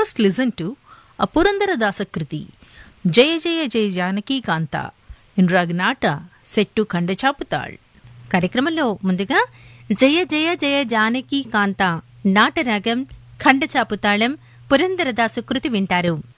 First listen to a Purandaradasa Kriti, Jaya Jaya Jaya Janaki Kanta, in Ragnata set to Kandachaputal. కార్యక్రమంలో ముందుగా జయ జయ జయ జానకి కాంత నాటరాగం ఖండచాపుతాళం పురందరదాసు కృతి వింటారు.